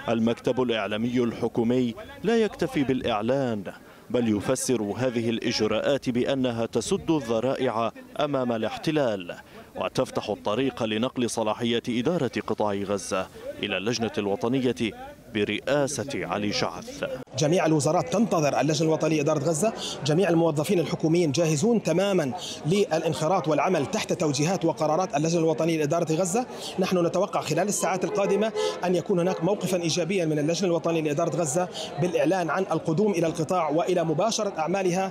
المكتب الإعلامي الحكومي لا يكتفي بالإعلان، بل يفسر هذه الإجراءات بأنها تسد الذرائع أمام الاحتلال وتفتح الطريق لنقل صلاحية إدارة قطاع غزة إلى اللجنة الوطنية برئاسة علي شعث. جميع الوزارات تنتظر اللجنة الوطنية لإدارة غزة، جميع الموظفين الحكوميين جاهزون تماما للانخراط والعمل تحت توجيهات وقرارات اللجنة الوطنية لإدارة غزة. نحن نتوقع خلال الساعات القادمة أن يكون هناك موقفا إيجابيا من اللجنة الوطنية لإدارة غزة بالإعلان عن القدوم إلى القطاع وإلى مباشرة أعمالها.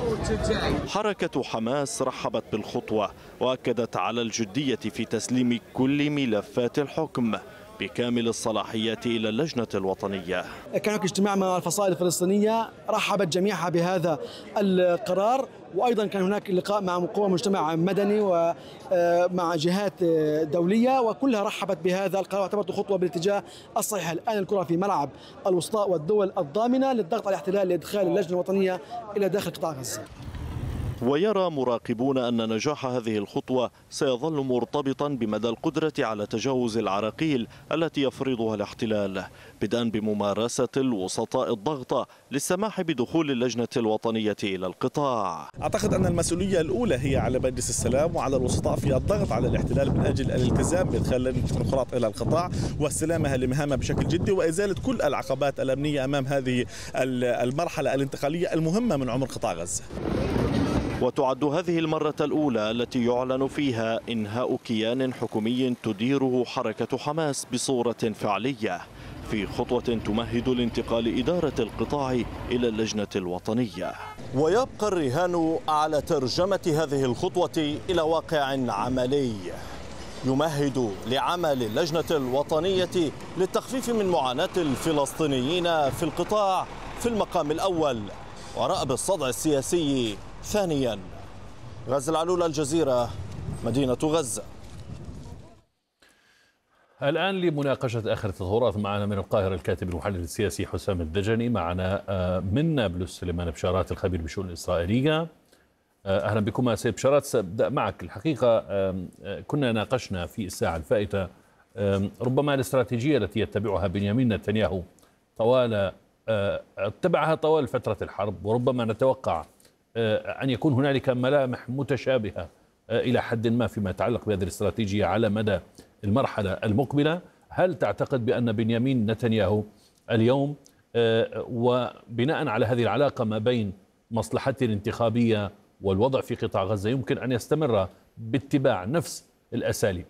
حركة حماس رحبت بالخطوة وأكدت على الجدية في تسليم كل ملفات الحكم بكامل الصلاحيات إلى اللجنة الوطنية. كان هناك اجتماع مع الفصائل الفلسطينية، رحبت جميعها بهذا القرار، وأيضا كان هناك لقاء مع قوى مجتمع مدني ومع جهات دولية، وكلها رحبت بهذا القرار واعتبرته خطوة بالاتجاه الصحيح. الآن الكرة في ملعب الوسطاء والدول الضامنة للضغط على الاحتلال لإدخال اللجنة الوطنية إلى داخل قطاع غزة. ويرى مراقبون أن نجاح هذه الخطوة سيظل مرتبطا بمدى القدرة على تجاوز العراقيل التي يفرضها الاحتلال، بدءا بممارسة الوسطاء الضغط للسماح بدخول اللجنة الوطنية إلى القطاع. أعتقد أن المسؤولية الأولى هي على مجلس السلام وعلى الوسطاء في الضغط على الاحتلال من أجل الالتزام بإدخال لجنة الانخراط إلى القطاع واستلامها لمهامها بشكل جدي وإزالة كل العقبات الأمنية أمام هذه المرحلة الانتقالية المهمة من عمر قطاع غزة. وتعد هذه المرة الأولى التي يعلن فيها إنهاء كيان حكومي تديره حركة حماس بصورة فعلية، في خطوة تمهد لانتقال إدارة القطاع إلى اللجنة الوطنية. ويبقى الرهان على ترجمة هذه الخطوة إلى واقع عملي يمهد لعمل اللجنة الوطنية للتخفيف من معاناة الفلسطينيين في القطاع في المقام الأول، ورأب الصدع السياسي ثانيا. غزة العلول، الجزيرة، مدينة غزة. الآن لمناقشة آخر التطورات معنا من القاهرة الكاتب المحلل السياسي حسام الدجني، معنا من نابلس سليمان بشارات الخبير بالشؤون الإسرائيلية. أهلا بكم سيد بشارات. سأبدأ معك. الحقيقة كنا ناقشنا في الساعة الفائتة ربما الاستراتيجية التي يتبعها بنيامين نتنياهو اتبعها طوال فترة الحرب، وربما نتوقع أن يكون هنالك ملامح متشابهة إلى حد ما فيما يتعلق بهذه الاستراتيجية على مدى المرحلة المقبلة. هل تعتقد بأن بنيامين نتنياهو اليوم وبناء على هذه العلاقة ما بين مصلحته الانتخابية والوضع في قطاع غزة يمكن أن يستمر باتباع نفس الأساليب؟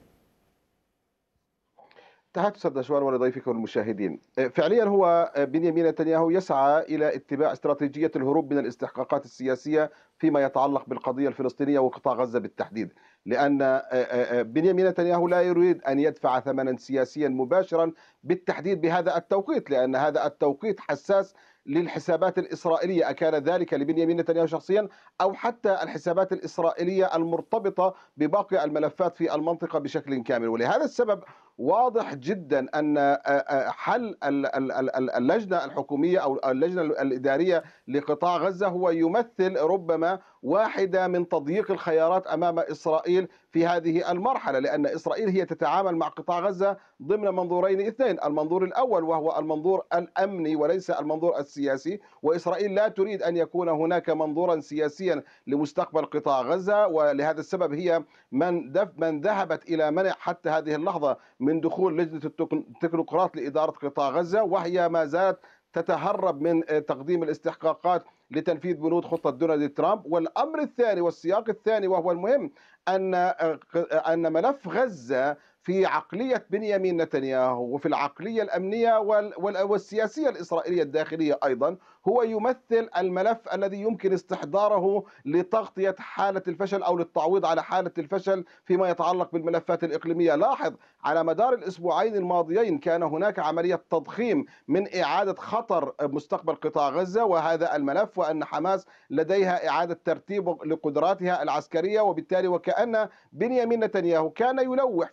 تحياتي أستاذ نشوان ولضيفك والمشاهدين. فعليا هو بنيامين نتنياهو يسعى إلى اتباع استراتيجية الهروب من الاستحقاقات السياسية فيما يتعلق بالقضية الفلسطينية وقطاع غزة بالتحديد، لأن بنيامين نتنياهو لا يريد أن يدفع ثمنا سياسيا مباشرا بالتحديد بهذا التوقيت، لأن هذا التوقيت حساس للحسابات الإسرائيلية، أكان ذلك لبنيامين نتنياهو شخصيا أو حتى الحسابات الإسرائيلية المرتبطة بباقي الملفات في المنطقة بشكل كامل. ولهذا السبب واضح جدا أن حل اللجنة الحكومية أو اللجنة الإدارية لقطاع غزة هو يمثل ربما واحدة من تضييق الخيارات أمام إسرائيل في هذه المرحلة، لأن إسرائيل هي تتعامل مع قطاع غزة ضمن منظورين اثنين: المنظور الأول وهو المنظور الأمني وليس المنظور السياسي، وإسرائيل لا تريد أن يكون هناك منظورا سياسيا لمستقبل قطاع غزة، ولهذا السبب هي من ذهبت إلى منع حتى هذه اللحظة من دخول لجنة التكنوقراط لإدارة قطاع غزة، وهي ما زالت تتهرب من تقديم الاستحقاقات لتنفيذ بنود خطة دونالد ترامب. والأمر الثاني والسياق الثاني وهو المهم أن ملف غزة في عقلية بنيامين نتنياهو وفي العقلية الأمنية والسياسية الإسرائيلية الداخلية أيضا هو يمثل الملف الذي يمكن استحضاره لتغطية حالة الفشل أو للتعويض على حالة الفشل فيما يتعلق بالملفات الإقليمية. لاحظ على مدار الأسبوعين الماضيين كان هناك عملية تضخيم من إعادة خطر مستقبل قطاع غزة وهذا الملف، وأن حماس لديها إعادة ترتيب لقدراتها العسكرية، وبالتالي وكأن بنيامين نتنياهو كان يلوح في لحظة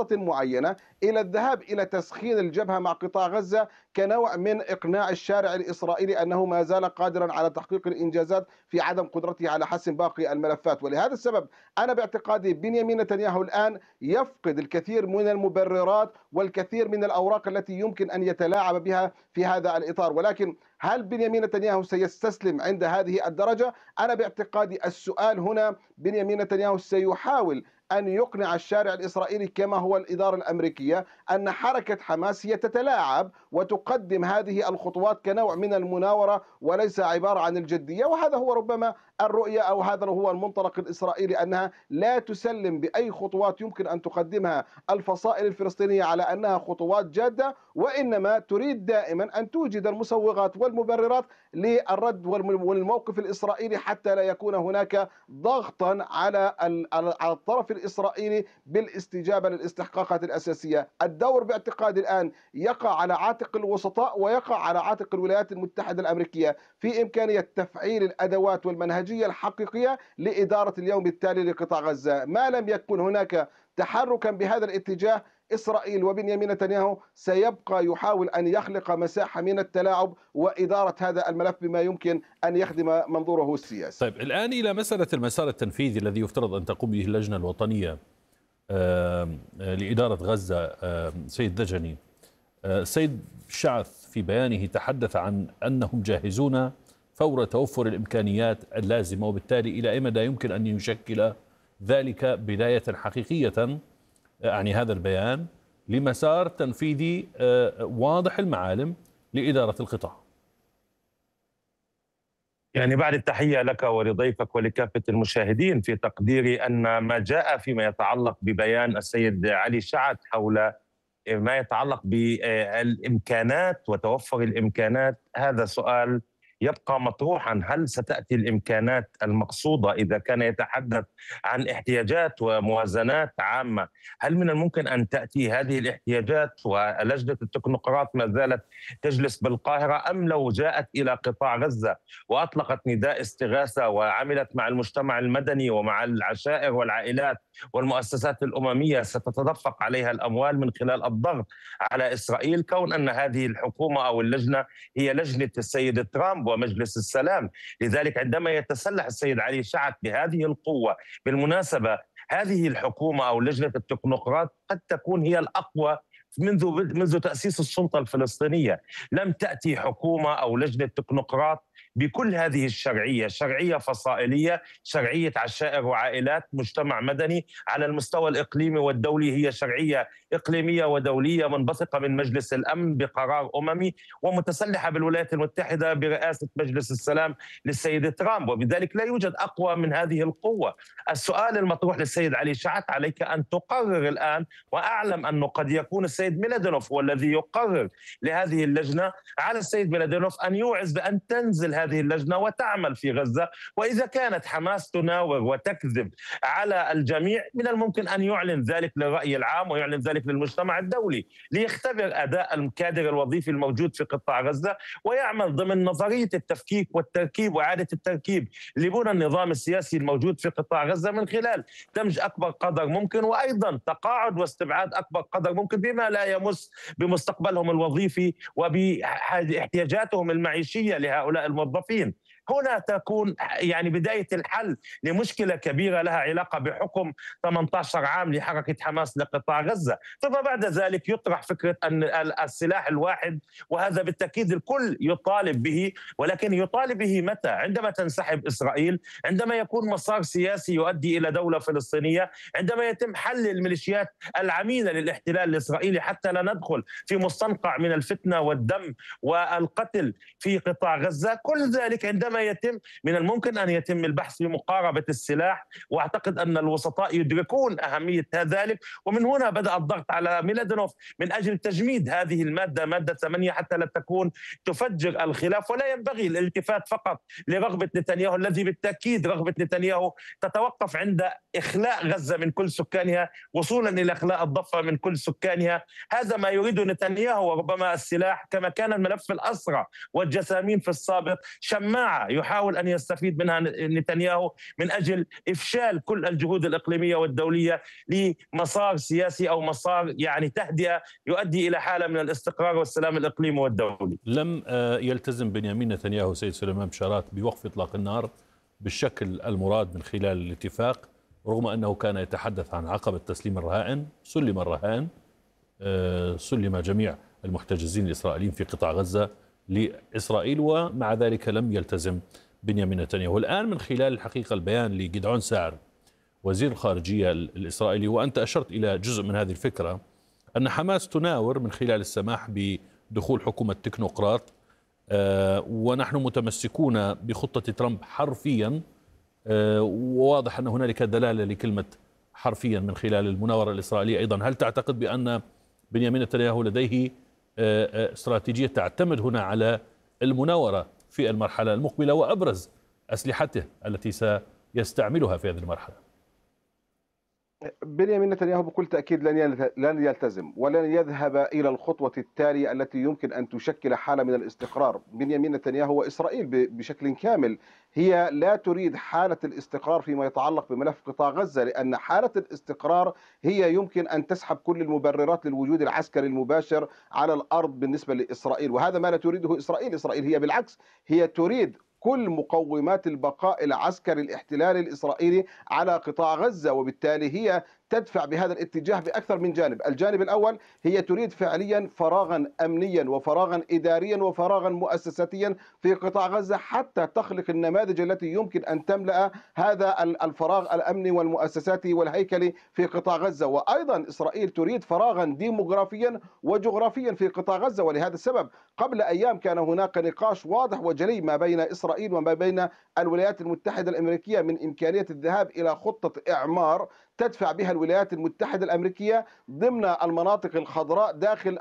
خطة معينة إلى الذهاب إلى تسخين الجبهة مع قطاع غزة كنوع من إقناع الشارع الإسرائيلي أنه ما زال قادرا على تحقيق الإنجازات في عدم قدرته على حسم باقي الملفات. ولهذا السبب أنا باعتقادي بنيامين نتنياهو الآن يفقد الكثير من المبررات والكثير من الأوراق التي يمكن أن يتلاعب بها في هذا الإطار. ولكن هل بنيامين نتنياهو سيستسلم عند هذه الدرجة؟ أنا باعتقادي السؤال هنا بنيامين نتنياهو سيحاول أن يقنع الشارع الإسرائيلي كما هو الإدارة الأمريكية أن حركة حماس هي تتلاعب وتقدم هذه الخطوات كنوع من المناورة وليس عبارة عن الجدية. وهذا هو ربما الرؤية أو هذا هو المنطلق الإسرائيلي، أنها لا تسلم بأي خطوات يمكن أن تقدمها الفصائل الفلسطينية على أنها خطوات جادة، وإنما تريد دائما أن توجد المسوغات والمبررات للرد والموقف الإسرائيلي حتى لا يكون هناك ضغطا على الطرف الإسرائيلي بالاستجابة للاستحقاقات الأساسية. الدور باعتقادي الآن يقع على عاتق الوسطاء ويقع على عاتق الولايات المتحدة الأمريكية في إمكانية تفعيل الأدوات والمنهجية الحقيقية لإدارة اليوم التالي لقطاع غزة. ما لم يكن هناك تحركا بهذا الاتجاه، إسرائيل وبنيامين نتنياهو سيبقى يحاول أن يخلق مساحة من التلاعب وإدارة هذا الملف بما يمكن أن يخدم منظوره السياسي. طيب الآن إلى مسألة المسار التنفيذي الذي يفترض أن تقوم به اللجنة الوطنية لإدارة غزة. سيد دجني، سيد شعث في بيانه تحدث عن أنهم جاهزون فور توفر الإمكانيات اللازمة، وبالتالي إلى أي مدى يمكن أن يشكل ذلك بداية حقيقية، يعني هذا البيان، لمسار تنفيذي واضح المعالم لإدارة القطاع؟ يعني بعد التحية لك ولضيفك ولكافة المشاهدين، في تقديري أن ما جاء فيما يتعلق ببيان السيد علي شعث حول ما يتعلق بالإمكانات وتوفر الإمكانات، هذا سؤال يبقى مطروحا. هل ستأتي الإمكانات المقصودة إذا كان يتحدث عن احتياجات وموازنات عامة؟ هل من الممكن أن تأتي هذه الاحتياجات ولجنة التكنوقراط ما زالت تجلس بالقاهرة، أم لو جاءت إلى قطاع غزة وأطلقت نداء استغاثة وعملت مع المجتمع المدني ومع العشائر والعائلات والمؤسسات الأممية ستتدفق عليها الأموال من خلال الضغط على إسرائيل، كون أن هذه الحكومة أو اللجنة هي لجنة السيد ترامب ومجلس السلام؟ لذلك عندما يتسلح السيد علي شعث بهذه القوة، بالمناسبة هذه الحكومة أو لجنة التكنوقراط قد تكون هي الأقوى منذ تأسيس السلطة الفلسطينية. لم تأتي حكومة أو لجنة تكنوقراط بكل هذه الشرعية، شرعية فصائلية، شرعية عشائر وعائلات، مجتمع مدني. على المستوى الإقليمي والدولي هي شرعية إقليمية ودولية منبثقة من مجلس الأمن بقرار أممي، ومتسلحة بالولايات المتحدة برئاسة مجلس السلام للسيد ترامب، وبذلك لا يوجد أقوى من هذه القوة. السؤال المطروح للسيد علي شعث: عليك أن تقرر الآن، وأعلم أنه قد يكون السيد ميلادينوف هو الذي يقرر لهذه اللجنة، على السيد ميلادينوف أن يوعز بأن تنزل هذه اللجنة وتعمل في غزة. وإذا كانت حماس تناور وتكذب على الجميع، من الممكن أن يعلن ذلك للرأي العام ويعلن ذلك للمجتمع الدولي، ليختبر أداء الكادر الوظيفي الموجود في قطاع غزة، ويعمل ضمن نظرية التفكيك والتركيب وإعادة التركيب لبنى النظام السياسي الموجود في قطاع غزة، من خلال دمج أكبر قدر ممكن، وأيضا تقاعد واستبعاد أكبر قدر ممكن بما لا يمس بمستقبلهم الوظيفي وباحتياجاتهم المعيشية لهؤلاء الموظفين. هنا تكون يعني بداية الحل لمشكلة كبيرة لها علاقة بحكم 18 عام لحركة حماس لقطاع غزة. ثم بعد ذلك يطرح فكرة أن السلاح الواحد، وهذا بالتأكيد الكل يطالب به، ولكن يطالب به متى؟ عندما تنسحب إسرائيل، عندما يكون مسار سياسي يؤدي إلى دولة فلسطينية، عندما يتم حل الميليشيات العميلة للاحتلال الإسرائيلي حتى لا ندخل في مستنقع من الفتنة والدم والقتل في قطاع غزة. كل ذلك عندما يتم، من الممكن أن يتم البحث في مقاربة السلاح، وأعتقد أن الوسطاء يدركون أهمية ذلك. ومن هنا بدأ الضغط على ميلادينوف من أجل تجميد هذه المادة، مادة 8، حتى لا تكون تفجر الخلاف. ولا ينبغي الالتفات فقط لرغبة نتنياهو، الذي بالتأكيد رغبة نتنياهو تتوقف عند إخلاء غزة من كل سكانها وصولا إلى إخلاء الضفة من كل سكانها. هذا ما يريد نتنياهو، وربما السلاح كما كان الملف الأسرى والجسامين في السابق شماعة منها يحاول أن يستفيد منها نتنياهو من أجل إفشال كل الجهود الإقليمية والدولية لمسار سياسي أو مسار يعني تهدئة يؤدي إلى حالة من الاستقرار والسلام الإقليمي والدولي. لم يلتزم بنيامين نتنياهو سيد سليمان بشارات بوقف إطلاق النار بالشكل المراد من خلال الاتفاق، رغم أنه كان يتحدث عن عقبة تسليم الرهائن. سلم الرهائن، سلم جميع المحتجزين الإسرائيليين في قطاع غزة لإسرائيل، ومع ذلك لم يلتزم بنيامين نتنياهو. الآن من خلال الحقيقة البيان لجدعون ساعر وزير الخارجية الإسرائيلي، وأنت أشرت إلى جزء من هذه الفكرة، أن حماس تناور من خلال السماح بدخول حكومة تكنوقراط، ونحن متمسكون بخطة ترامب حرفيا، وواضح أن هنالك دلالة لكلمة حرفيا من خلال المناورة الإسرائيلية أيضا. هل تعتقد بأن بنيامين نتنياهو لديه استراتيجية تعتمد هنا على المناورة في المرحلة المقبلة وأبرز أسلحته التي سيستعملها في هذه المرحلة؟ بنيامين نتنياهو بكل تأكيد لن يلتزم ولن يذهب إلى الخطوة التالية التي يمكن أن تشكل حالة من الاستقرار. بنيامين نتنياهو وإسرائيل بشكل كامل هي لا تريد حالة الاستقرار فيما يتعلق بملف قطاع غزة، لأن حالة الاستقرار هي يمكن أن تسحب كل المبررات للوجود العسكري المباشر على الأرض بالنسبة لإسرائيل، وهذا ما لا تريده إسرائيل. إسرائيل هي بالعكس هي تريد كل مقومات البقاء العسكري الاحتلالي الإسرائيلي على قطاع غزة، وبالتالي هي تدفع بهذا الاتجاه بأكثر من جانب. الجانب الأول هي تريد فعليا فراغا أمنيا وفراغا إداريا وفراغا مؤسساتيا في قطاع غزة حتى تخلق النماذج التي يمكن أن تملأ هذا الفراغ الأمني والمؤسساتي والهيكلي في قطاع غزة. وأيضا إسرائيل تريد فراغا ديموغرافيا وجغرافيا في قطاع غزة، ولهذا السبب قبل أيام كان هناك نقاش واضح وجلي ما بين إسرائيل وما بين الولايات المتحدة الأمريكية من إمكانية الذهاب إلى خطة إعمار تدفع بها الولايات المتحدة الأمريكية ضمن المناطق الخضراء داخل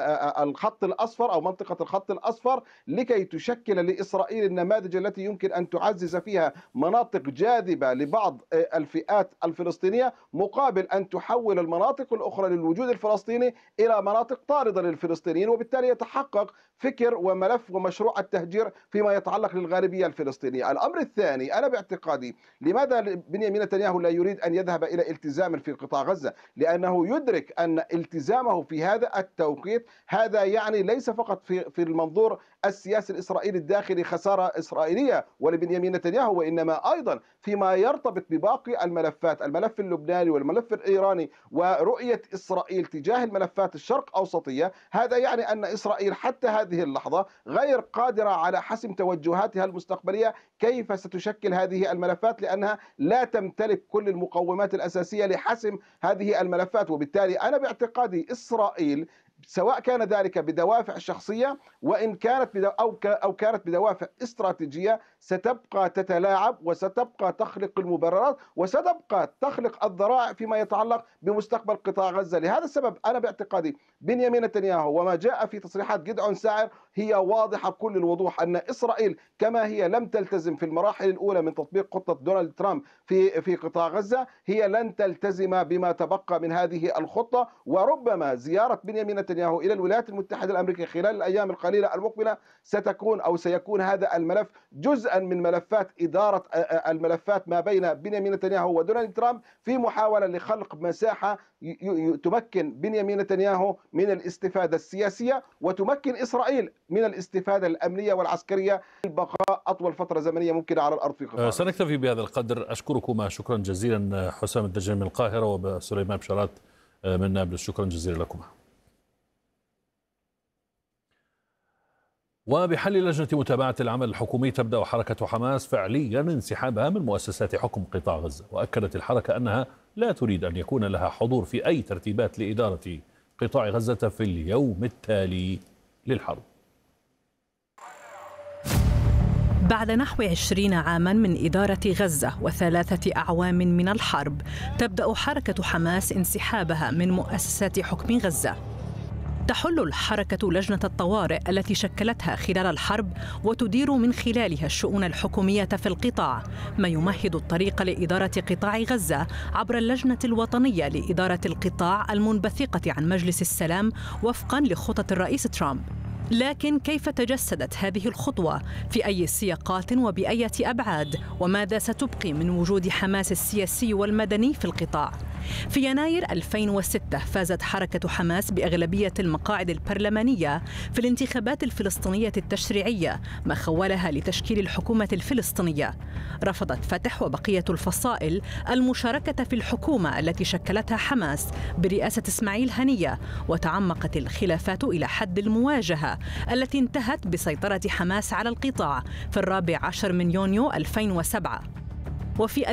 الخط الأصفر أو منطقة الخط الأصفر، لكي تشكل لإسرائيل النماذج التي يمكن أن تعزز فيها مناطق جاذبة لبعض الفئات الفلسطينية، مقابل أن تحول المناطق الأخرى للوجود الفلسطيني إلى مناطق طاردة للفلسطينيين، وبالتالي يتحقق فكر وملف ومشروع التهجير فيما يتعلق للغالبية الفلسطينية. الأمر الثاني، أنا باعتقادي لماذا بنيامين نتنياهو لا يريد أن يذهب إلى التزام في قطاع غزة؟ لأنه يدرك أن التزامه في هذا التوقيت هذا يعني ليس فقط في المنظور السياسي الإسرائيلي الداخلي خسارة إسرائيلية ولبنيامين نتنياهو، وإنما أيضا فيما يرتبط بباقي الملفات، الملف اللبناني والملف الإيراني ورؤية إسرائيل تجاه الملفات الشرق أوسطية. هذا يعني أن إسرائيل حتى هذه اللحظة غير قادرة على حسم توجهاتها المستقبلية كيف ستشكل هذه الملفات، لأنها لا تمتلك كل المقومات الأساسية لحسم هذه الملفات. وبالتالي أنا باعتقادي إسرائيل سواء كان ذلك بدوافع شخصية وإن كانت أو كانت بدوافع استراتيجية ستبقى تتلاعب وستبقى تخلق المبررات وستبقى تخلق الذرائع فيما يتعلق بمستقبل قطاع غزة. لهذا السبب أنا باعتقادي بنيامين نتنياهو وما جاء في تصريحات جدعون ساعر هي واضحة بكل الوضوح أن إسرائيل كما هي لم تلتزم في المراحل الأولى من تطبيق خطة دونالد ترامب في قطاع غزة، هي لن تلتزم بما تبقى من هذه الخطة. وربما زيارة بنيامين نتنياهو إلى الولايات المتحدة الأمريكية خلال الأيام القليلة المقبلة ستكون أو سيكون هذا الملف جزءا من ملفات إدارة الملفات ما بين بنيامين نتنياهو ودونالد ترامب في محاولة لخلق مساحة تمكن بنيامين نتنياهو من الاستفادة السياسية وتمكن إسرائيل من الاستفادة الأمنية والعسكرية للبقاء أطول فترة زمنية ممكنة على الأرض في قطاع. سنكتفي بهذا القدر. أشكركما شكرا جزيلا حسام الدجاني من القاهرة وسليمان بشارات من نابلس، شكرا جزيلا لكما. وبحل لجنة متابعة العمل الحكومي تبدأ حركة حماس فعليا انسحابها من مؤسسات حكم قطاع غزة، وأكدت الحركة أنها لا تريد أن يكون لها حضور في أي ترتيبات لإدارة قطاع غزة في اليوم التالي للحرب. بعد نحو 20 عاما من إدارة غزة و3 أعوام من الحرب، تبدأ حركة حماس انسحابها من مؤسسات حكم غزة. تحل الحركة لجنة الطوارئ التي شكلتها خلال الحرب وتدير من خلالها الشؤون الحكومية في القطاع، ما يمهد الطريق لإدارة قطاع غزة عبر اللجنة الوطنية لإدارة القطاع المنبثقة عن مجلس السلام وفقاً لخطط الرئيس ترامب. لكن كيف تجسدت هذه الخطوة؟ في أي سياقات وبأية أبعاد؟ وماذا ستبقي من وجود حماس السياسي والمدني في القطاع؟ في يناير 2006 فازت حركة حماس بأغلبية المقاعد البرلمانية في الانتخابات الفلسطينية التشريعية، ما خولها لتشكيل الحكومة الفلسطينية. رفضت فتح وبقية الفصائل المشاركة في الحكومة التي شكلتها حماس برئاسة إسماعيل هنية، وتعمقت الخلافات إلى حد المواجهة التي انتهت بسيطرة حماس على القطاع في 14 من يونيو 2007. وفي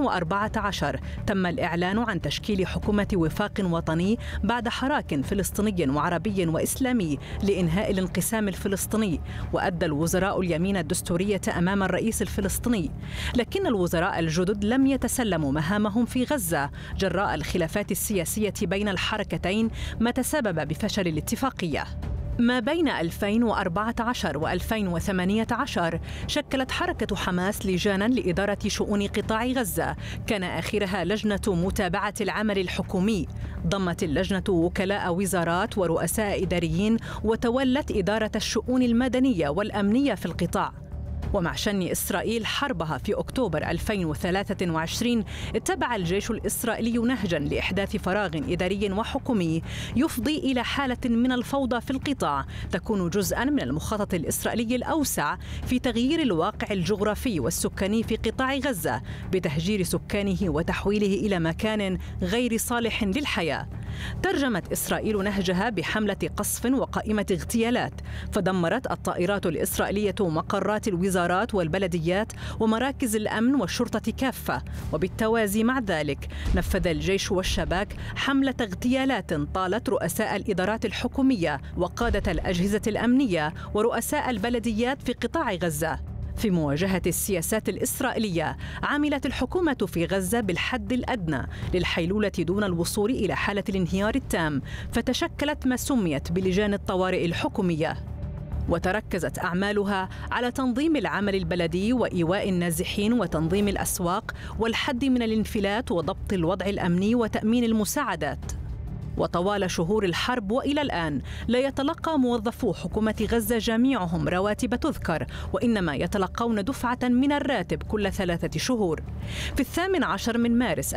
2014 تم الإعلان عن تشكيل حكومة وفاق وطني بعد حراك فلسطيني وعربي وإسلامي لإنهاء الانقسام الفلسطيني، وأدى الوزراء اليمين الدستورية أمام الرئيس الفلسطيني. لكن الوزراء الجدد لم يتسلموا مهامهم في غزة جراء الخلافات السياسية بين الحركتين، ما تسبب بفشل الاتفاقية. ما بين 2014 و2018 شكلت حركة حماس لجانا لإدارة شؤون قطاع غزة، كان آخرها لجنة متابعة العمل الحكومي. ضمت اللجنة وكلاء وزارات ورؤساء إداريين، وتولت إدارة الشؤون المدنية والأمنية في القطاع. ومع شن إسرائيل حربها في أكتوبر 2023 اتبع الجيش الإسرائيلي نهجا لإحداث فراغ إداري وحكومي يفضي إلى حالة من الفوضى في القطاع، تكون جزءا من المخطط الإسرائيلي الأوسع في تغيير الواقع الجغرافي والسكاني في قطاع غزة بتهجير سكانه وتحويله إلى مكان غير صالح للحياة. ترجمت إسرائيل نهجها بحملة قصف وقائمة اغتيالات، فدمرت الطائرات الإسرائيلية مقرات الوزارات والبلديات ومراكز الأمن والشرطة كافة. وبالتوازي مع ذلك نفذ الجيش والشباك حملة اغتيالات طالت رؤساء الإدارات الحكومية وقادة الأجهزة الأمنية ورؤساء البلديات في قطاع غزة. في مواجهة السياسات الإسرائيلية عملت الحكومة في غزة بالحد الأدنى للحيلولة دون الوصول إلى حالة الانهيار التام، فتشكلت ما سميت بلجان الطوارئ الحكومية، وتركزت أعمالها على تنظيم العمل البلدي وإيواء النازحين وتنظيم الأسواق والحد من الانفلات وضبط الوضع الأمني وتأمين المساعدات. وطوال شهور الحرب وإلى الآن لا يتلقى موظفو حكومة غزة جميعهم رواتب تذكر، وإنما يتلقون دفعة من الراتب كل 3 شهور. في 18 من مارس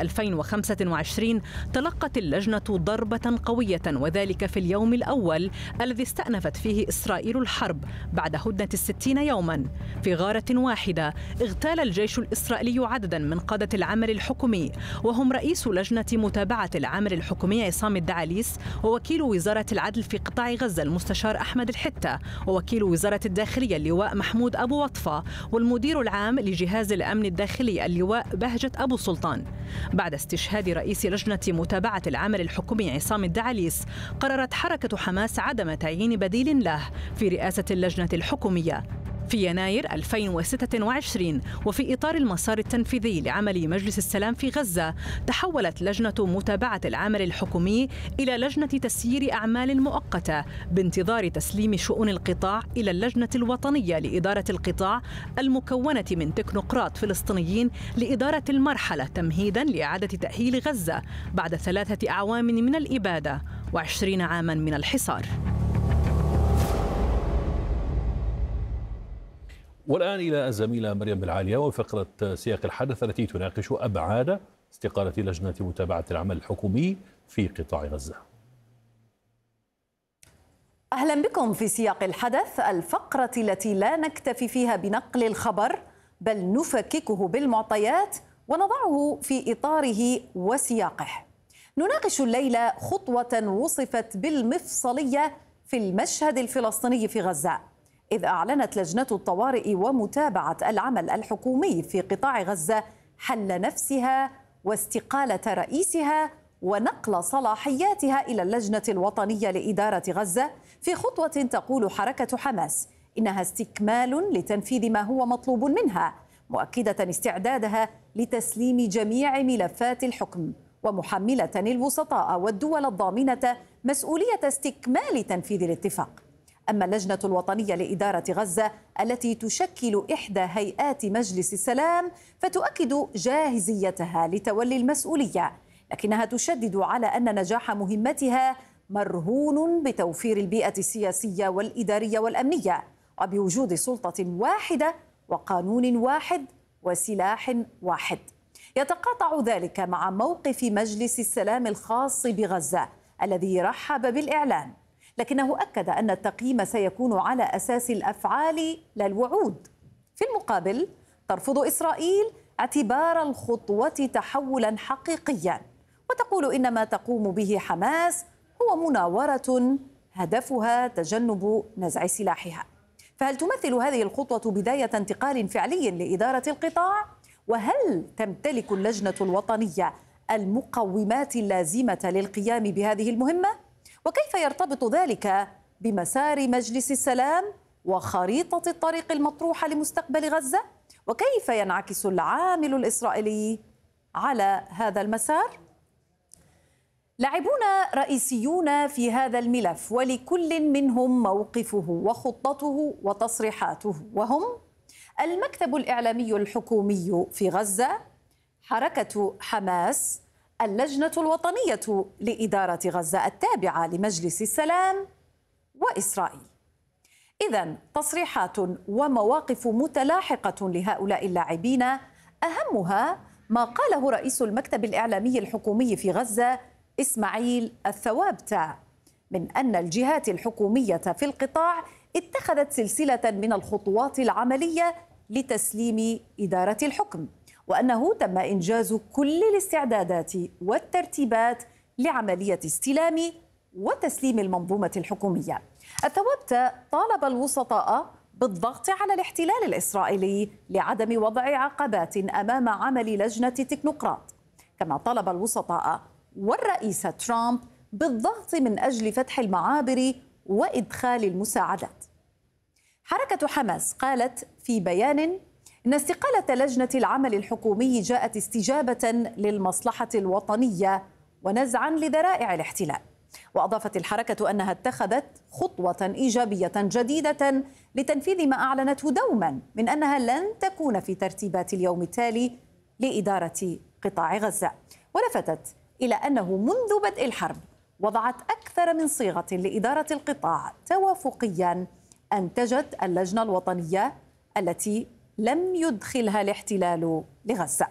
2025 تلقت اللجنة ضربة قوية، وذلك في اليوم الأول الذي استأنفت فيه إسرائيل الحرب بعد هدنة 60 يوما. في غارة واحدة اغتال الجيش الإسرائيلي عددا من قادة العمل الحكومي، وهم رئيس لجنة متابعة العمل الحكومي عصام الدعاليس، ووكيل وزارة العدل في قطاع غزة المستشار أحمد الحتة، ووكيل وزارة الداخلية اللواء محمود أبو وطفة، والمدير العام لجهاز الأمن الداخلي اللواء بهجة أبو سلطان. بعد استشهاد رئيس لجنة متابعة العمل الحكومي عصام الدعاليس قررت حركة حماس عدم تعيين بديل له في رئاسة اللجنة الحكومية. في يناير 2026 وفي إطار المسار التنفيذي لعمل مجلس السلام في غزة تحولت لجنة متابعة العمل الحكومي إلى لجنة تسيير أعمال مؤقتة بانتظار تسليم شؤون القطاع إلى اللجنة الوطنية لإدارة القطاع المكونة من تكنوقراط فلسطينيين لإدارة المرحلة تمهيدا لإعادة تأهيل غزة بعد 3 أعوام من الإبادة و20 عاما من الحصار. والآن إلى الزميلة مريم بالعالية وفقرة سياق الحدث التي تناقش أبعاد استقالة لجنة متابعة العمل الحكومي في قطاع غزة. أهلا بكم في سياق الحدث، الفقرة التي لا نكتفي فيها بنقل الخبر بل نفككه بالمعطيات ونضعه في إطاره وسياقه. نناقش الليلة خطوة وصفت بالمفصلية في المشهد الفلسطيني في غزة، إذ أعلنت لجنة الطوارئ ومتابعة العمل الحكومي في قطاع غزة حل نفسها واستقالة رئيسها ونقل صلاحياتها إلى اللجنة الوطنية لإدارة غزة، في خطوة تقول حركة حماس إنها استكمال لتنفيذ ما هو مطلوب منها، مؤكدة استعدادها لتسليم جميع ملفات الحكم، ومحملة الوسطاء والدول الضامنة مسؤولية استكمال تنفيذ الاتفاق. أما اللجنة الوطنية لإدارة غزة التي تشكل إحدى هيئات مجلس السلام فتؤكد جاهزيتها لتولي المسؤولية، لكنها تشدد على أن نجاح مهمتها مرهون بتوفير البيئة السياسية والإدارية والأمنية، وبوجود سلطة واحدة وقانون واحد وسلاح واحد. يتقاطع ذلك مع موقف مجلس السلام الخاص بغزة الذي رحب بالإعلان، لكنه أكد أن التقييم سيكون على أساس الأفعال لا الوعود. في المقابل ترفض إسرائيل اعتبار الخطوة تحولا حقيقيا، وتقول إن ما تقوم به حماس هو مناورة هدفها تجنب نزع سلاحها. فهل تمثل هذه الخطوة بداية انتقال فعلي لإدارة القطاع؟ وهل تمتلك اللجنة الوطنية المقومات اللازمة للقيام بهذه المهمة؟ وكيف يرتبط ذلك بمسار مجلس السلام وخريطة الطريق المطروحة لمستقبل غزة؟ وكيف ينعكس العامل الإسرائيلي على هذا المسار؟ لاعبون رئيسيون في هذا الملف، ولكل منهم موقفه وخطته وتصريحاته، وهم المكتب الإعلامي الحكومي في غزة، حركة حماس، اللجنة الوطنية لإدارة غزة التابعة لمجلس السلام، وإسرائيل. إذن تصريحات ومواقف متلاحقة لهؤلاء اللاعبين، أهمها ما قاله رئيس المكتب الإعلامي الحكومي في غزة إسماعيل الثوابتة من أن الجهات الحكومية في القطاع اتخذت سلسلة من الخطوات العملية لتسليم إدارة الحكم، وأنه تم إنجاز كل الاستعدادات والترتيبات لعملية استلام وتسليم المنظومة الحكومية. الثوابتة طالب الوسطاء بالضغط على الاحتلال الإسرائيلي لعدم وضع عقبات أمام عمل لجنة تكنوقراط، كما طلب الوسطاء والرئيس ترامب بالضغط من أجل فتح المعابر وإدخال المساعدات. حركة حماس قالت في بيان إن استقالة لجنة العمل الحكومي جاءت استجابة للمصلحة الوطنية ونزعا لذرائع الاحتلال. وأضافت الحركة أنها اتخذت خطوة إيجابية جديدة لتنفيذ ما أعلنته دوما من أنها لن تكون في ترتيبات اليوم التالي لإدارة قطاع غزة، ولفتت إلى أنه منذ بدء الحرب وضعت أكثر من صيغة لإدارة القطاع توافقيا أنتجت اللجنة الوطنية التي لم يدخلها الاحتلال لغزة.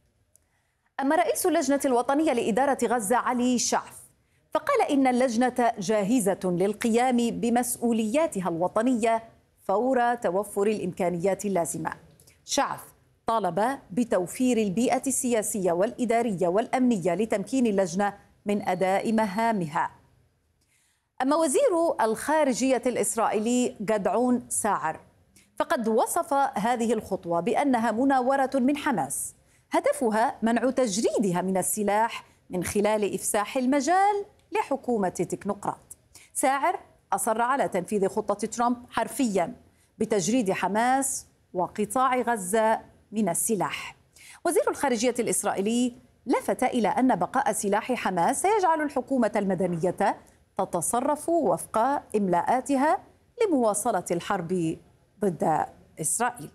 أما رئيس اللجنة الوطنية لإدارة غزة علي شعف فقال إن اللجنة جاهزة للقيام بمسؤولياتها الوطنية فور توفر الإمكانيات اللازمة. شعف طالب بتوفير البيئة السياسية والإدارية والأمنية لتمكين اللجنة من أداء مهامها. أما وزير الخارجية الإسرائيلي جدعون ساعر فقد وصف هذه الخطوة بأنها مناورة من حماس هدفها منع تجريدها من السلاح من خلال إفساح المجال لحكومة تكنوقراط. ساعر أصر على تنفيذ خطة ترامب حرفيا بتجريد حماس وقطاع غزة من السلاح. وزير الخارجية الإسرائيلي لفت إلى أن بقاء سلاح حماس سيجعل الحكومة المدنية تتصرف وفق إملاءاتها لمواصلة الحرب ضد إسرائيل.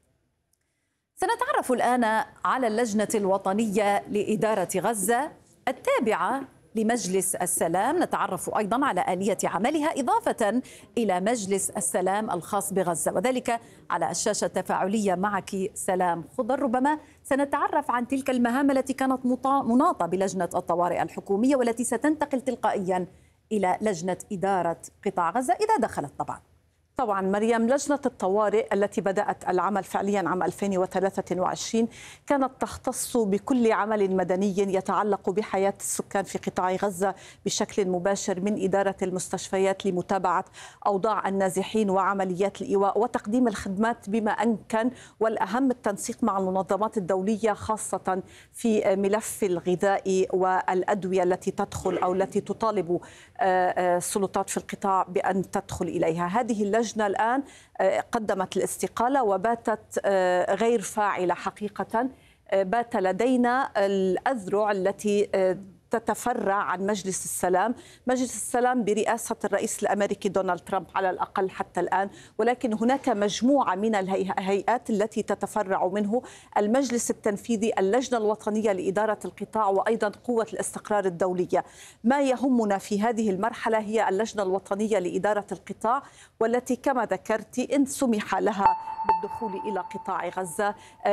سنتعرف الآن على اللجنة الوطنية لإدارة غزة التابعة لمجلس السلام، نتعرف أيضا على آلية عملها إضافة إلى مجلس السلام الخاص بغزة، وذلك على الشاشة التفاعلية معك سلام خضر. ربما سنتعرف عن تلك المهام التي كانت مناطة بلجنة الطوارئ الحكومية والتي ستنتقل تلقائيا إلى لجنة إدارة قطاع غزة إذا دخلت طبعا مريم، لجنة الطوارئ التي بدأت العمل فعليا عام 2023 كانت تختص بكل عمل مدني يتعلق بحياة السكان في قطاع غزة بشكل مباشر، من إدارة المستشفيات لمتابعة أوضاع النازحين وعمليات الإيواء وتقديم الخدمات بما أمكن، والأهم التنسيق مع المنظمات الدولية خاصة في ملف الغذاء والأدوية التي تدخل أو التي تطالب السلطات في القطاع بأن تدخل إليها. هذه اللجنة الآن قدمت الاستقالة وباتت غير فاعلة حقيقة. بات لدينا الأذرع التي تتفرع عن مجلس السلام. مجلس السلام برئاسة الرئيس الأمريكي دونالد ترامب على الأقل حتى الآن، ولكن هناك مجموعة من الهيئات التي تتفرع منه: المجلس التنفيذي، اللجنة الوطنية لإدارة القطاع، وأيضا قوة الاستقرار الدولية. ما يهمنا في هذه المرحلة هي اللجنة الوطنية لإدارة القطاع، والتي كما ذكرت إن سمح لها بالدخول إلى قطاع غزة.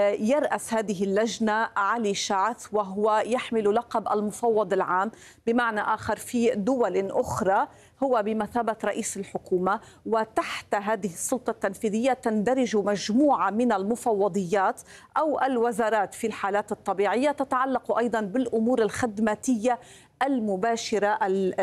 يرأس هذه اللجنة علي شعث، وهو يحمل لقب المفوض العام، بمعنى آخر في دول أخرى هو بمثابة رئيس الحكومة، وتحت هذه السلطة التنفيذية تندرج مجموعة من المفوضيات أو الوزارات في الحالات الطبيعية، تتعلق أيضا بالأمور الخدماتية المباشرة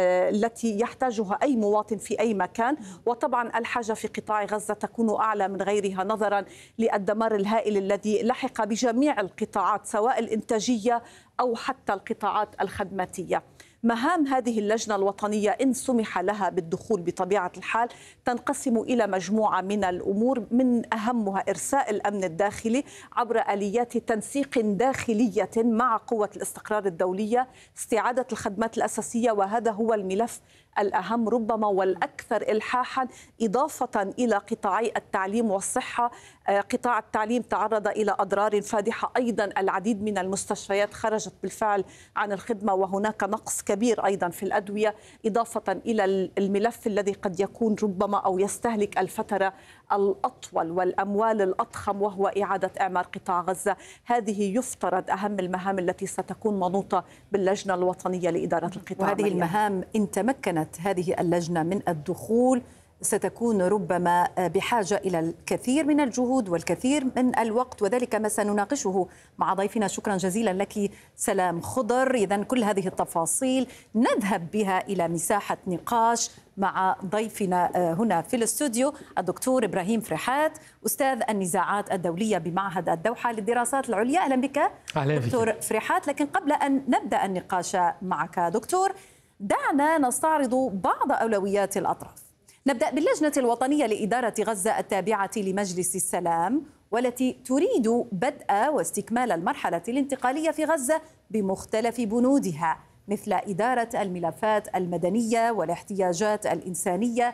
التي يحتاجها أي مواطن في أي مكان. وطبعا الحاجة في قطاع غزة تكون أعلى من غيرها نظرا للدمار الهائل الذي لحق بجميع القطاعات، سواء الإنتاجية أو حتى القطاعات الخدماتية. مهام هذه اللجنة الوطنية إن سمح لها بالدخول بطبيعة الحال تنقسم إلى مجموعة من الأمور، من أهمها إرساء الأمن الداخلي عبر آليات تنسيق داخلية مع قوة الاستقرار الدولية، استعادة الخدمات الأساسية، وهذا هو الملف الأهم ربما والأكثر إلحاحا، إضافة إلى قطاعي التعليم والصحة. قطاع التعليم تعرض إلى أضرار فادحة، أيضا العديد من المستشفيات خرجت بالفعل عن الخدمة، وهناك نقص كبير أيضا في الأدوية، إضافة إلى الملف الذي قد يكون ربما أو يستهلك الفترة الأطول والأموال الأضخم، وهو إعادة إعمار قطاع غزة. هذه يفترض أهم المهام التي ستكون منوطة باللجنة الوطنية لإدارة القطاع. وهذه المهام إن تمكنت هذه اللجنة من الدخول ستكون ربما بحاجة إلى الكثير من الجهود والكثير من الوقت، وذلك ما سنناقشه مع ضيفنا. شكرا جزيلا لك سلام خضر. إذن كل هذه التفاصيل نذهب بها إلى مساحة نقاش مع ضيفنا هنا في الاستوديو الدكتور إبراهيم فرحات، أستاذ النزاعات الدولية بمعهد الدوحة للدراسات العليا. أهلا بك دكتور فرحات. لكن قبل أن نبدأ النقاش معك دكتور، دعنا نستعرض بعض أولويات الأطراف. نبدأ باللجنة الوطنية لإدارة غزة التابعة لمجلس السلام، والتي تريد بدء واستكمال المرحلة الانتقالية في غزة بمختلف بنودها، مثل إدارة الملفات المدنية والاحتياجات الإنسانية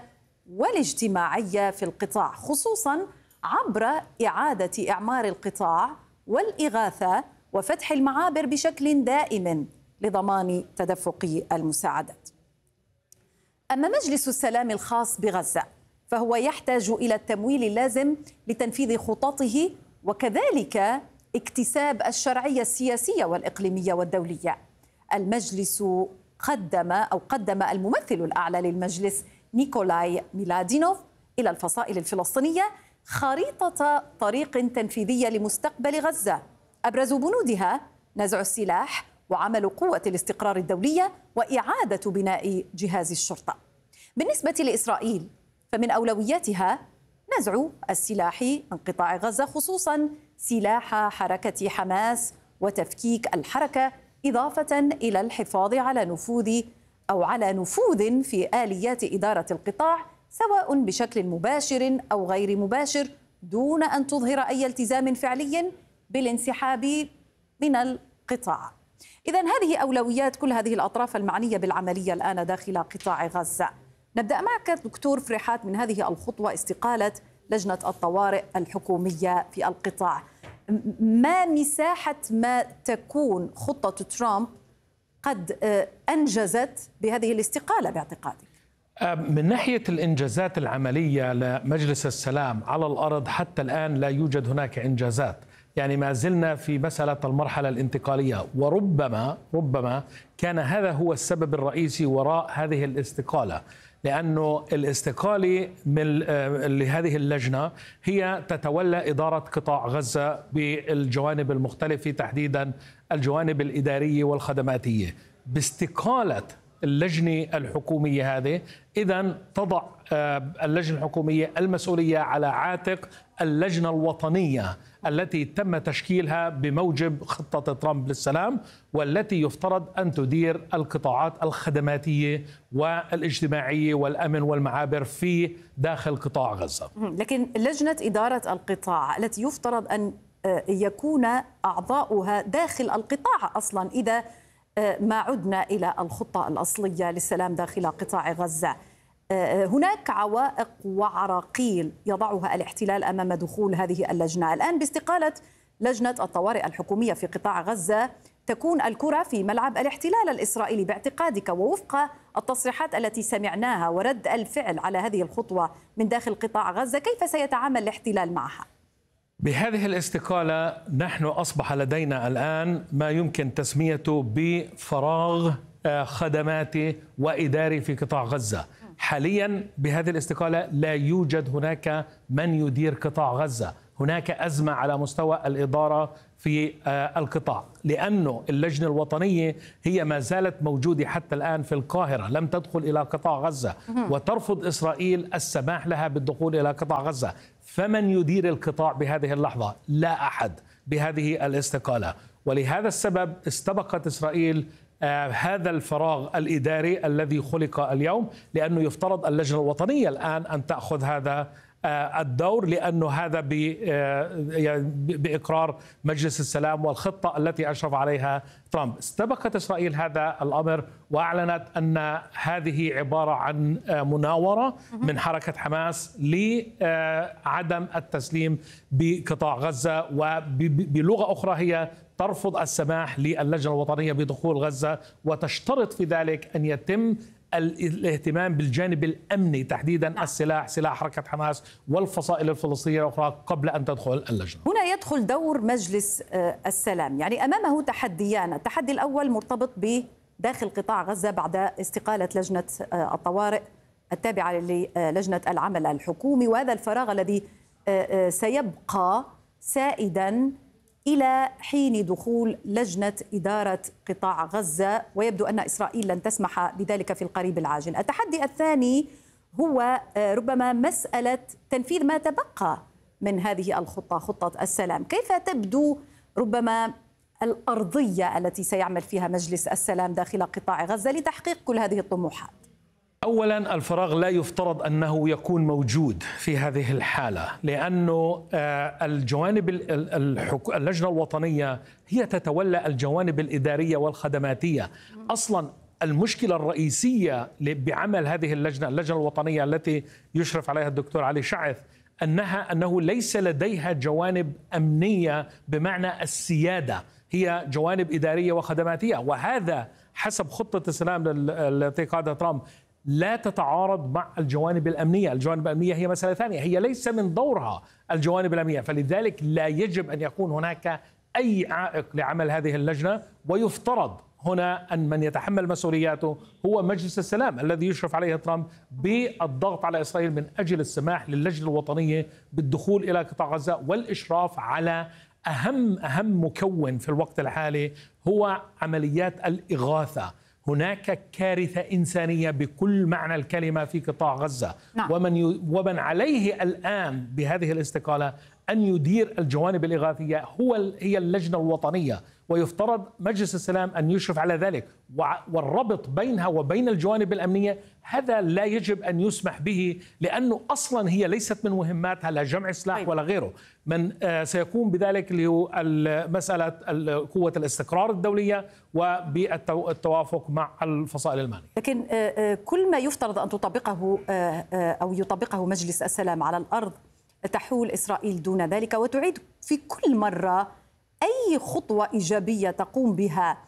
والاجتماعية في القطاع، خصوصا عبر إعادة إعمار القطاع والإغاثة وفتح المعابر بشكل دائم لضمان تدفق المساعدات. أما مجلس السلام الخاص بغزة فهو يحتاج إلى التمويل اللازم لتنفيذ خططه، وكذلك اكتساب الشرعية السياسية والإقليمية والدولية. المجلس قدم الممثل الأعلى للمجلس نيكولاي ميلادينوف إلى الفصائل الفلسطينية خريطة طريق تنفيذية لمستقبل غزة، أبرز بنودها نزع السلاح وعمل قوة الاستقرار الدولية وإعادة بناء جهاز الشرطة. بالنسبة لإسرائيل فمن أولوياتها نزع السلاح من قطاع غزة، خصوصا سلاح حركة حماس وتفكيك الحركة، إضافة إلى الحفاظ على نفوذ في آليات إدارة القطاع، سواء بشكل مباشر أو غير مباشر، دون أن تظهر أي التزام فعلي بالانسحاب من القطاع. إذن هذه أولويات كل هذه الأطراف المعنية بالعملية الآن داخل قطاع غزة. نبدأ معك دكتور فرحات من هذه الخطوة، استقالة لجنة الطوارئ الحكومية في القطاع. ما مساحة ما تكون خطة ترامب قد أنجزت بهذه الاستقالة باعتقادك؟ من ناحية الإنجازات العملية لمجلس السلام على الأرض حتى الآن لا يوجد هناك إنجازات، يعني ما زلنا في مسألة المرحلة الانتقالية، وربما كان هذا هو السبب الرئيسي وراء هذه الاستقالة، لأنه الاستقالة لهذه اللجنة هي تتولى إدارة قطاع غزة بالجوانب المختلفة، تحديدا الجوانب الإدارية والخدماتية. باستقالة اللجنة الحكومية هذه إذن تضع اللجنة الحكومية المسؤولية على عاتق اللجنة الوطنية التي تم تشكيلها بموجب خطة ترامب للسلام، والتي يفترض أن تدير القطاعات الخدماتية والاجتماعية والأمن والمعابر في داخل قطاع غزة. لكن لجنة إدارة القطاع التي يفترض أن يكون أعضاؤها داخل القطاع أصلا، إذا ما عدنا إلى الخطة الأصلية للسلام داخل قطاع غزة. هناك عوائق وعراقيل يضعها الاحتلال أمام دخول هذه اللجنة. الآن باستقالة لجنة الطوارئ الحكومية في قطاع غزة تكون الكرة في ملعب الاحتلال الإسرائيلي باعتقادك، ووفق التصريحات التي سمعناها ورد الفعل على هذه الخطوة من داخل قطاع غزة، كيف سيتعامل الاحتلال معها؟ بهذه الاستقالة نحن أصبح لدينا الآن ما يمكن تسميته بفراغ خدماتي وإداري في قطاع غزة. حاليا بهذه الاستقالة لا يوجد هناك من يدير قطاع غزة، هناك أزمة على مستوى الإدارة في القطاع، لأنه اللجنة الوطنية هي ما زالت موجودة حتى الآن في القاهرة، لم تدخل إلى قطاع غزة، وترفض إسرائيل السماح لها بالدخول إلى قطاع غزة. فمن يدير القطاع بهذه اللحظة؟ لا أحد بهذه الاستقالة، ولهذا السبب استبقت إسرائيل هذا الفراغ الإداري الذي خلق اليوم، لأنه يفترض اللجنة الوطنية الآن أن تأخذ هذا الدور، لأنه هذا بإقرار مجلس السلام والخطة التي أشرف عليها ترامب. استبقت إسرائيل هذا الأمر وأعلنت أن هذه عبارة عن مناورة من حركة حماس لعدم التسليم بقطاع غزة، وبلغة أخرى هي ترفض السماح للجنة الوطنية بدخول غزة، وتشترط في ذلك أن يتم الاهتمام بالجانب الأمني تحديدا السلاح، سلاح حركة حماس والفصائل الفلسطينية الأخرى قبل أن تدخل اللجنة. هنا يدخل دور مجلس السلام، يعني أمامه تحديان. التحدي الأول مرتبط بداخل قطاع غزة بعد استقالة لجنة الطوارئ التابعة للجنة العمل الحكومي، وهذا الفراغ الذي سيبقى سائدا إلى حين دخول لجنة إدارة قطاع غزة، ويبدو أن إسرائيل لن تسمح بذلك في القريب العاجل. التحدي الثاني هو ربما مسألة تنفيذ ما تبقى من هذه الخطة، خطة السلام. كيف تبدو ربما الأرضية التي سيعمل فيها مجلس السلام داخل قطاع غزة لتحقيق كل هذه الطموحات؟ أولا الفراغ لا يفترض أنه يكون موجود في هذه الحالة، لأنه الجوانب اللجنة الوطنية هي تتولى الجوانب الإدارية والخدماتية. أصلا المشكلة الرئيسية بعمل هذه اللجنة الوطنية التي يشرف عليها الدكتور علي شعث أنه ليس لديها جوانب أمنية بمعنى السيادة، هي جوانب إدارية وخدماتية، وهذا حسب خطة السلام التي قادها ترامب لا تتعارض مع الجوانب الأمنية. الجوانب الأمنية هي مسألة ثانية، هي ليس من دورها الجوانب الأمنية، فلذلك لا يجب أن يكون هناك أي عائق لعمل هذه اللجنة، ويفترض هنا أن من يتحمل مسؤولياته هو مجلس السلام الذي يشرف عليه ترامب بالضغط على إسرائيل من أجل السماح للجنة الوطنية بالدخول إلى قطاع غزة والإشراف على أهم مكون في الوقت الحالي هو عمليات الإغاثة. هناك كارثة إنسانية بكل معنى الكلمة في قطاع غزة. نعم. ومن عليه الآن بهذه الاستقالة أن يدير الجوانب الإغاثية هي اللجنة الوطنية، ويفترض مجلس السلام أن يشرف على ذلك، والربط بينها وبين الجوانب الأمنية هذا لا يجب أن يسمح به، لأنه أصلا هي ليست من مهماتها لا جمع سلاح ولا غيره. من سيقوم بذلك اللي هو مسألة قوة الاستقرار الدولية وبالتوافق مع الفصائل المعنية. لكن كل ما يفترض أن تطبقه أو يطبقه مجلس السلام على الأرض تحول إسرائيل دون ذلك، وتعيد في كل مرة أي خطوة إيجابية تقوم بها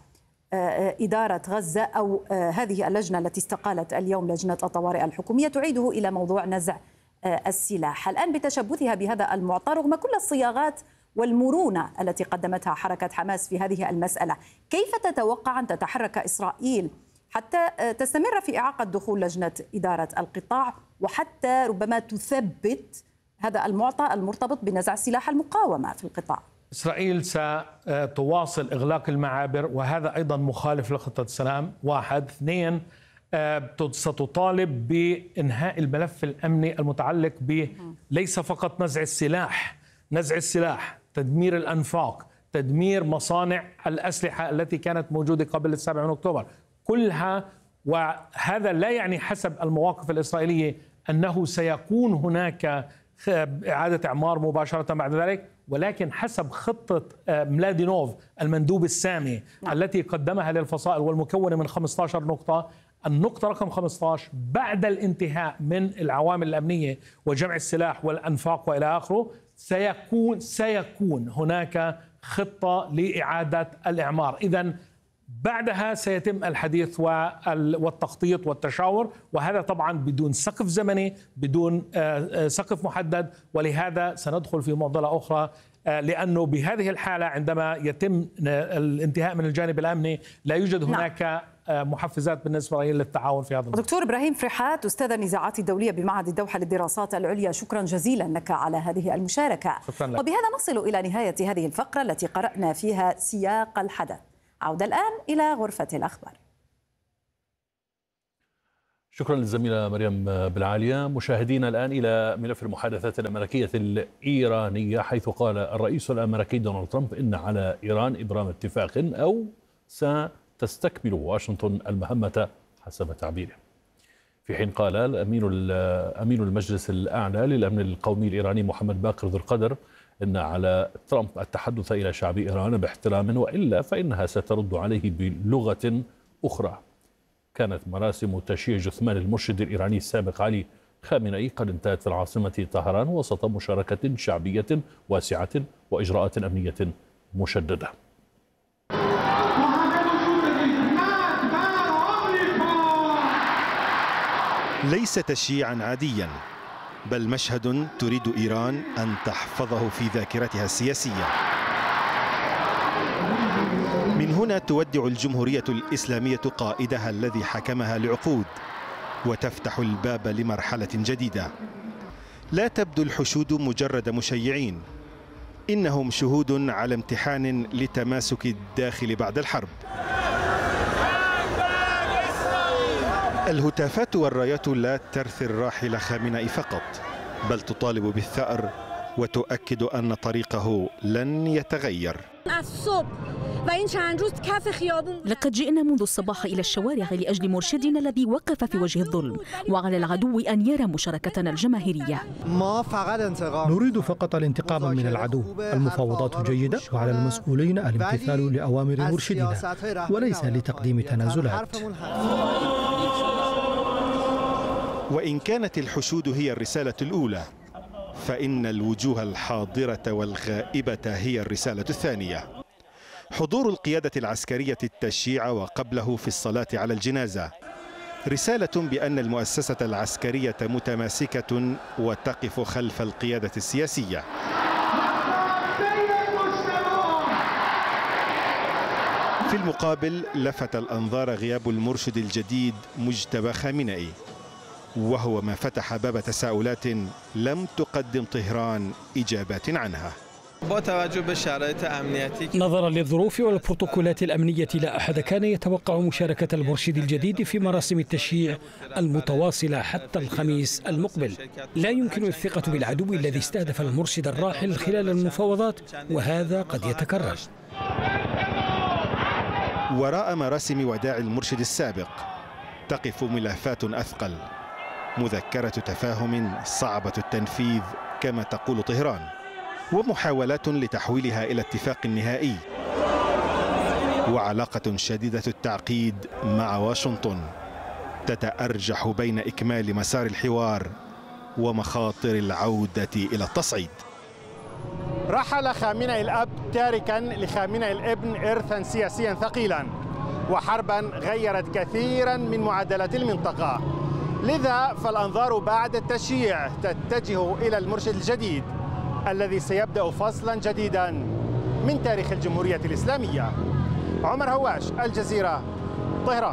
إدارة غزة أو هذه اللجنة التي استقالت اليوم لجنة الطوارئ الحكومية تعيده إلى موضوع نزع السلاح. الآن بتشبثها بهذا المعطى رغم كل الصياغات والمرونة التي قدمتها حركة حماس في هذه المسألة، كيف تتوقع أن تتحرك إسرائيل حتى تستمر في إعاقة دخول لجنة إدارة القطاع، وحتى ربما تثبت هذا المعطى المرتبط بنزع سلاح المقاومة في القطاع؟ إسرائيل ستواصل إغلاق المعابر، وهذا أيضا مخالف لخطة السلام. 1. 2. ستطالب بإنهاء الملف الأمني المتعلق ليس فقط نزع السلاح، تدمير الأنفاق، تدمير مصانع الأسلحة التي كانت موجودة قبل 7 من أكتوبر كلها. وهذا لا يعني حسب المواقف الإسرائيلية أنه سيكون هناك إعادة إعمار مباشرة بعد ذلك، ولكن حسب خطة ملادينوف المندوب السامي التي قدمها للفصائل والمكونة من 15 نقطة. النقطة رقم 15 بعد الانتهاء من العوامل الأمنية وجمع السلاح والأنفاق وإلى آخره سيكون هناك خطة لإعادة الإعمار. إذن بعدها سيتم الحديث والتخطيط والتشاور، وهذا طبعا بدون سقف زمني، بدون سقف محدد، ولهذا سندخل في معضلة أخرى، لأنه بهذه الحالة عندما يتم الانتهاء من الجانب الأمني لا يوجد هناك محفزات بالنسبة للتعاون في هذا الموضوع. دكتور إبراهيم فرحات، أستاذ النزاعات الدولية بمعهد الدوحة للدراسات العليا، شكرا جزيلا لك على هذه المشاركة. شكرا لك. وبهذا نصل إلى نهاية هذه الفقرة التي قرأنا فيها سياق الحدث. عودة الآن إلى غرفة الأخبار. شكرا للزميلة مريم بالعالية. مشاهدينا الآن إلى ملف المحادثات الأمريكية الإيرانية، حيث قال الرئيس الأمريكي دونالد ترامب إن على إيران إبرام اتفاق أو ستستكمل واشنطن المهمة حسب تعبيره. في حين قال أمين المجلس الأعلى للأمن القومي الإيراني محمد باقر ذو القدر إن على ترامب التحدث إلى شعب إيران باحترام، وإلا فإنها سترد عليه بلغة أخرى. كانت مراسم تشييع جثمان المرشد الإيراني السابق علي خامنئي قد انتهت في العاصمة طهران وسط مشاركة شعبية واسعة وإجراءات أمنية مشددة. ليس تشييعا عاديا، بل مشهد تريد إيران أن تحفظه في ذاكرتها السياسية. من هنا تودع الجمهورية الإسلامية قائدها الذي حكمها لعقود، وتفتح الباب لمرحلة جديدة. لا تبدو الحشود مجرد مشيعين، إنهم شهود على امتحان لتماسك الداخل بعد الحرب. الهتافات والرايات لا ترثي الراحل خامنئي فقط، بل تطالب بالثأر وتؤكد أن طريقه لن يتغير. لقد جئنا منذ الصباح إلى الشوارع لأجل مرشدنا الذي وقف في وجه الظلم، وعلى العدو أن يرى مشاركتنا الجماهيرية. نريد فقط الانتقام من العدو. المفاوضات جيدة، وعلى المسؤولين الامتثال لأوامر مرشدنا وليس لتقديم تنازلات. وإن كانت الحشود هي الرسالة الأولى، فإن الوجوه الحاضرة والغائبة هي الرسالة الثانية. حضور القيادة العسكرية التشييع وقبله في الصلاة على الجنازة رسالة بأن المؤسسة العسكرية متماسكة وتقف خلف القيادة السياسية. في المقابل لفت الأنظار غياب المرشد الجديد مجتبى خامنئي، وهو ما فتح باب تساؤلات لم تقدم طهران إجابات عنها. نظرا للظروف والبروتوكولات الأمنية لا أحد كان يتوقع مشاركة المرشد الجديد في مراسم التشييع المتواصلة حتى الخميس المقبل. لا يمكن الثقة بالعدو الذي استهدف المرشد الراحل خلال المفاوضات، وهذا قد يتكرر. وراء مراسم وداع المرشد السابق تقف ملفات أثقل، مذكرة تفاهم صعبة التنفيذ كما تقول طهران، ومحاولات لتحويلها إلى اتفاق نهائي، وعلاقة شديدة التعقيد مع واشنطن تتأرجح بين إكمال مسار الحوار ومخاطر العودة إلى التصعيد. رحل خامنئي الأب تاركا لخامنئي الابن إرثا سياسيا ثقيلا وحربا غيرت كثيرا من معادلات المنطقة. لذا فالأنظار بعد التشييع تتجه إلى المرشد الجديد الذي سيبدأ فصلا جديدا من تاريخ الجمهورية الإسلامية. عمر هواش، الجزيرة، طهران.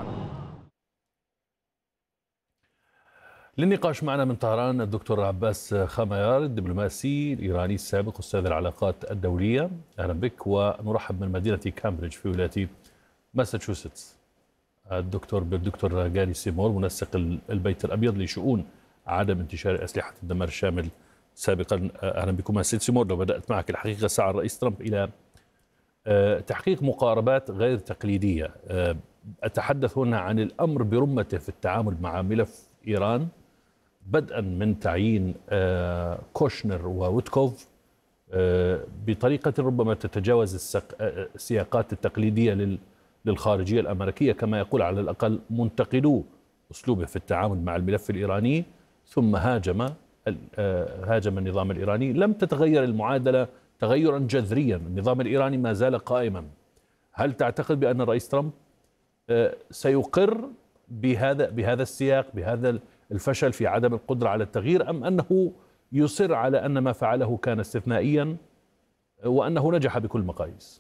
للنقاش معنا من طهران الدكتور عباس خميار، الدبلوماسي الإيراني السابق أستاذ العلاقات الدولية. أهلا بك. ونرحب من مدينة كامبريدج في ولاية ماساتشوستس بالدكتور جاري سيمور، منسق البيت الأبيض لشؤون عدم انتشار أسلحة الدمار الشامل سابقا. أهلا بكم سيد سيمور. لو بدأت معك، الحقيقة سعى الرئيس ترامب إلى تحقيق مقاربات غير تقليدية. أتحدث هنا عن الأمر برمته في التعامل مع ملف إيران بدءا من تعيين كوشنر وويتكوف بطريقة ربما تتجاوز السياقات التقليدية للخارجية الأمريكية، كما يقول على الأقل منتقدو أسلوبه في التعامل مع الملف الإيراني، ثم هاجم النظام الإيراني. لم تتغير المعادلة تغيرا جذريا، النظام الإيراني ما زال قائما. هل تعتقد بأن الرئيس ترامب سيقر بهذا السياق، بهذا الفشل في عدم القدرة على التغيير، أم أنه يصر على أن ما فعله كان استثنائيا وأنه نجح بكل مقاييس؟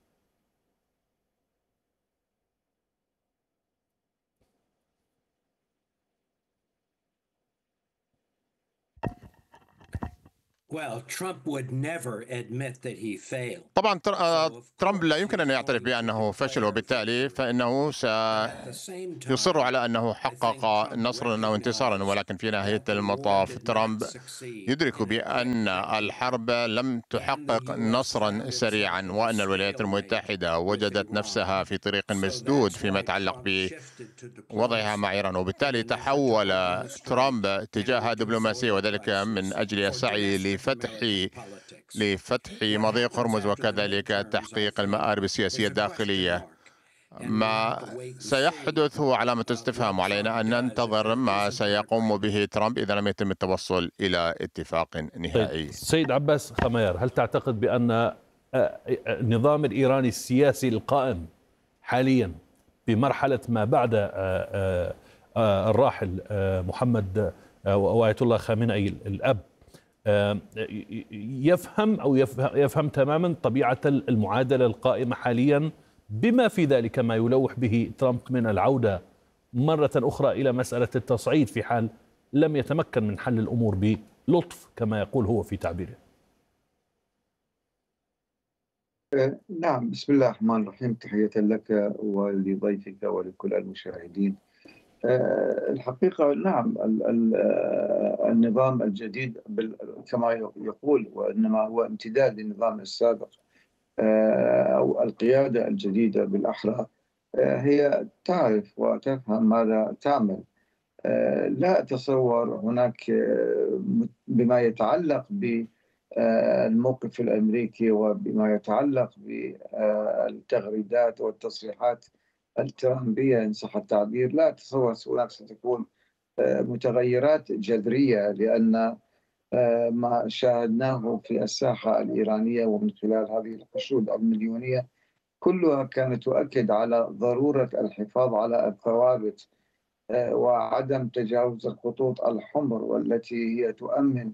طبعا ترامب لا يمكن أن يعترف بأنه فشل، وبالتالي فإنه سيصر على أنه حقق نصرا أو انتصارا، ولكن في نهاية المطاف ترامب يدرك بأن الحرب لم تحقق نصرا سريعا، وأن الولايات المتحدة وجدت نفسها في طريق مسدود فيما يتعلق بوضعها مع إيران، وبالتالي تحول ترامب تجاه دبلوماسية، وذلك من أجل السعي لفتح مضيق هرمز وكذلك تحقيق المآرب السياسية الداخلية. ما سيحدث هو علامة استفهام، علينا أن ننتظر ما سيقوم به ترامب إذا لم يتم التوصل إلى اتفاق نهائي. سيد عباس خميار، هل تعتقد بأن النظام الإيراني السياسي القائم حاليا بمرحلة ما بعد الراحل محمد وآية الله خامنئي الأب يفهم تماما طبيعة المعادلة القائمة حاليا، بما في ذلك ما يلوح به ترامب من العودة مرة أخرى إلى مسألة التصعيد في حال لم يتمكن من حل الأمور بلطف كما يقول هو في تعبيره؟ نعم، بسم الله الرحمن الرحيم. تحية لك ولضيفك ولكل المشاهدين. الحقيقة نعم، النظام الجديد كما يقول وإنما هو امتداد للنظام السابق، أو القيادة الجديدة بالأحرى هي تعرف وتفهم ماذا تعمل. لا أتصور هناك بما يتعلق بالموقف الأمريكي وبما يتعلق بالتغريدات والتصريحات الترامبية إن صح التعبير، لا أتصور هناك ستكون متغيرات جذرية، لأن ما شاهدناه في الساحة الإيرانية ومن خلال هذه الحشود المليونية كلها كانت تؤكد على ضرورة الحفاظ على الثوابت وعدم تجاوز الخطوط الحمر، والتي هي تؤمن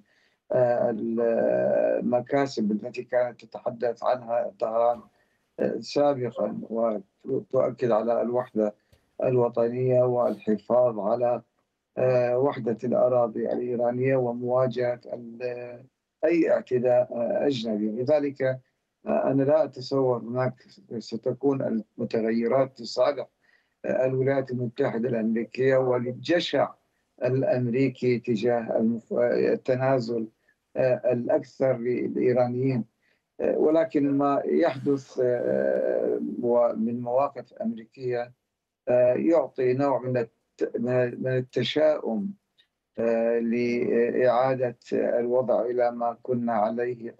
المكاسب التي كانت تتحدث عنها طهران سابقا، وتؤكد على الوحدة الوطنية والحفاظ على وحدة الأراضي الإيرانية ومواجهة أي اعتداء أجنبي. لذلك أنا لا أتصور هناك ستكون المتغيرات لصالح الولايات المتحدة الأمريكية وللجشع الأمريكي تجاه التنازل الأكثر للإيرانيين، ولكن ما يحدث من مواقف أمريكية يعطي نوع من التشاؤم لإعادة الوضع إلى ما كنا عليه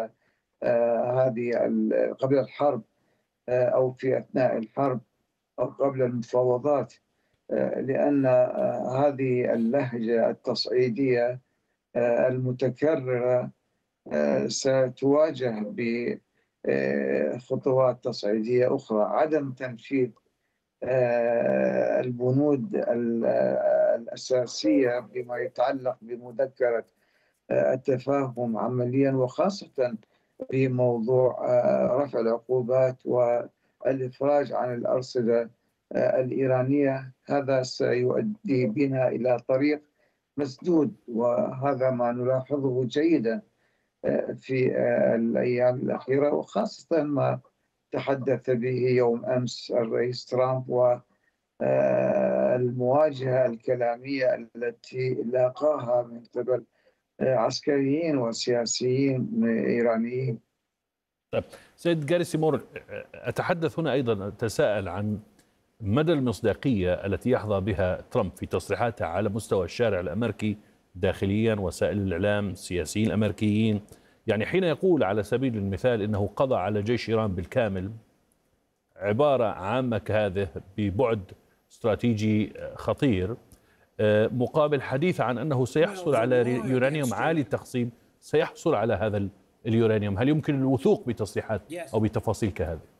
قبل الحرب أو في أثناء الحرب أو قبل المفاوضات، لأن هذه اللهجة التصعيدية المتكررة ستواجه بخطوات تصعيدية أخرى. عدم تنفيذ البنود الأساسية بما يتعلق بمذكرة التفاهم عمليا، وخاصة في موضوع رفع العقوبات والإفراج عن الأرصدة الإيرانية، هذا سيؤدي بنا إلى طريق مسدود، وهذا ما نلاحظه جيدا في الأيام الأخيرة، وخاصة ما تحدث به يوم أمس الرئيس ترامب والمواجهة الكلامية التي لاقاها من قبل عسكريين وسياسيين إيرانيين. طيب سيد جاريسيمور، أتحدث هنا أيضا أتساءل عن مدى المصداقية التي يحظى بها ترامب في تصريحاته على مستوى الشارع الأمريكي داخليا، وسائل الإعلام، السياسيين الأمريكيين. يعني حين يقول على سبيل المثال إنه قضى على جيش إيران بالكامل، عبارة عامة كهذه ببعد استراتيجي خطير، مقابل حديث عن أنه سيحصل على يورانيوم عالي التخصيب، سيحصل على هذا اليورانيوم. هل يمكن الوثوق بتصريحات أو بتفاصيل كهذه؟